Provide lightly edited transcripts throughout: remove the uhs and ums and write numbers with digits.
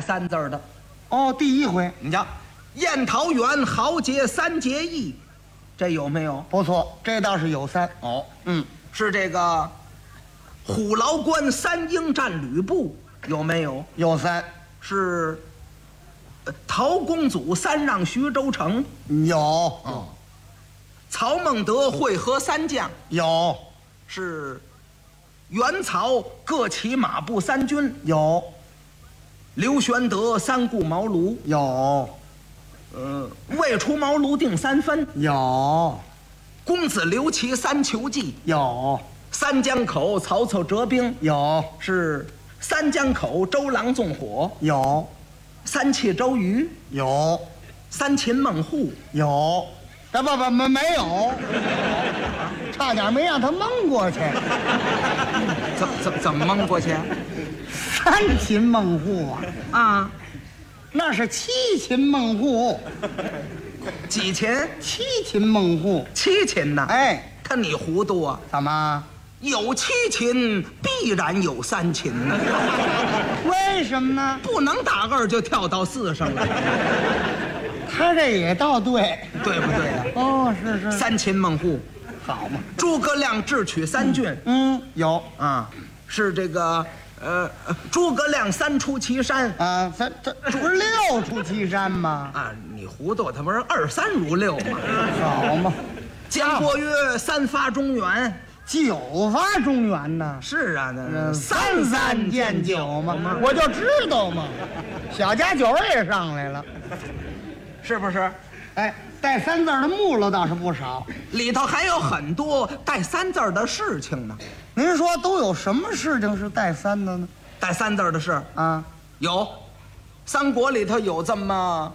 三字的。 哦，第一回， 你瞧，宴桃园豪杰三结义，这有没有？ 不错，这倒是有三。 哦，是这个虎牢关三英战吕布，有没有？ 有三。 是陶公祖三让徐州城， 有。 曹孟德会合三将， 有。 是袁曹各起马步三军， 有。 刘玄德三顾茅庐， 有。 未出茅庐定三分， 有。 公子刘琦三求计， 有。 三江口曹操折兵， 有。 是三江口周郎纵火， 有。 三气周瑜， 有。 三擒孟获， 有。不没有，差点没让他蒙过去。 怎么蒙过去？ 三擒孟获啊， 那是七擒孟获。 几擒？ 七擒孟获。 七擒呐！ 哎， 看你糊涂啊！ 怎么？ 有七擒，必然有三擒呢。 为什么呢？ 不能打二就跳到四上了。 他这也倒对， 对不对啊？ 哦，是。 三擒孟获， 好嘛。 诸葛亮智取三郡， 有啊，是这个诸葛亮三出祁山啊，这不是六出祁山吗？ 啊，你糊涂，他不是二三如六吗？ 好嘛。 姜伯约三发中原， 九发中原呢？ 是啊，那三见九嘛，我就知道嘛。小家九也上来了。 是不是？ 哎，带三字的木头倒是不少， 里头还有很多带三字的事情呢。 您说都有什么事情是带三的呢？ 带三字的事啊， 有，三国里头有这么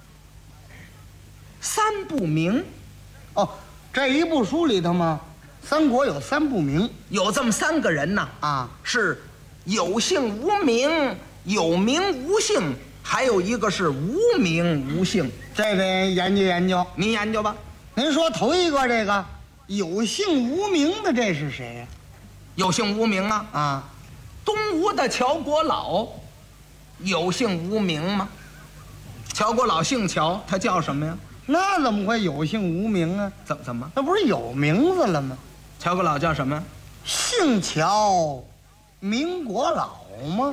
三不明。 哦，这一部书里头嘛，三国有三不明， 有这么三个人呐。 啊， 是有姓无名，有名无姓。还有一个是无名无姓， 这得研究研究。 您研究吧。 您说头一个这个有姓无名的，这是谁呀？ 有姓无名啊？ 啊， 东吴的乔国老，有姓无名吗？乔国老姓乔，他叫什么呀？ 那怎么会有姓无名啊？ 怎么？ 那不是有名字了吗？ 乔国老叫什么？ 姓乔，名国老吗？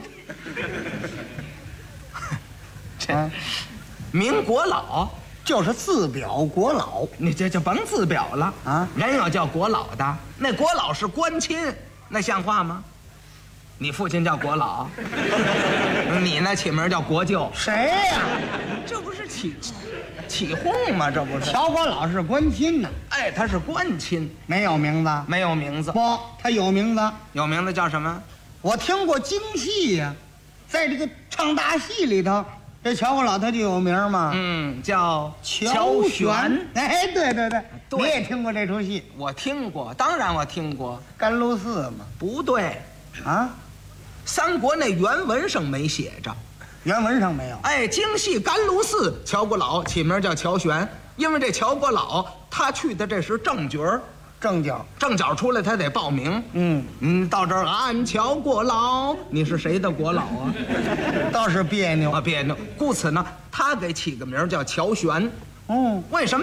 名国老就是自表国老， 你这就甭自表了啊！ 人有叫国老的，那国老是官亲，那像话吗？你父亲叫国老，你呢起名叫国舅， 谁呀？ 这不是起哄吗？这不是乔国老是官亲呢。 哎，他是官亲， 没有名字， 没有名字。 不，他有名字， 有名字叫什么？ 我听过京戏呀，在这个唱大戏里头。这乔国老他就有名嘛， 叫乔玄。哎，对， 对， 你也听过这出戏？ 我听过，当然我听过。 甘露寺嘛？ 不对， 啊， 三国那原文上没写着， 原文上没有。 哎，京戏甘露寺乔国老起名叫乔玄，因为这乔国老他去的这是正角儿。 正角出来，他得报名。到这儿俺乔国老，你是谁的国老啊？ 倒是别扭啊，别扭。故此呢，他给起个名叫乔玄。 为什么？